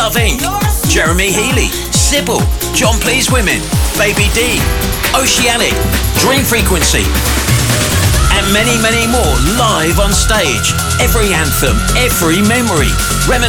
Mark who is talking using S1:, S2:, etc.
S1: Love Inc., Jeremy Healy, Sybil, John Please Women, Baby D, Oceanic, Dream Frequency, and many, many more live on stage. Every anthem, every memory, reminiscing